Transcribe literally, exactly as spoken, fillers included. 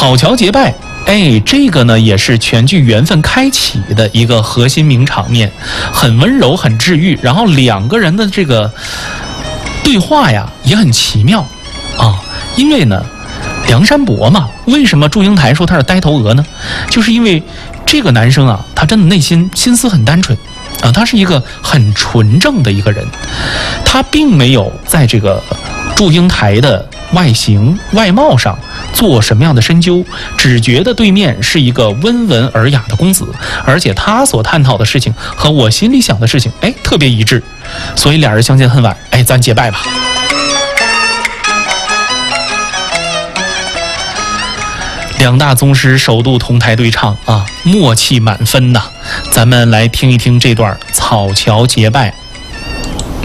草桥结拜，哎，这个呢也是全剧缘分开启的一个核心名场面，很温柔，很治愈。然后两个人的这个对话呀也很奇妙啊，因为呢，梁山伯嘛，为什么祝英台说他是呆头鹅呢？就是因为这个男生啊，他真的内心心思很单纯啊，他是一个很纯正的一个人，他并没有在这个祝英台的外形外貌上做什么样的深究，只觉得对面是一个温文尔雅的公子，而且他所探讨的事情和我心里想的事情，哎，特别一致，所以俩人相见恨晚，哎，咱结拜吧。两大宗师首度同台对唱啊，默契满分呐！咱们来听一听这段草桥结拜。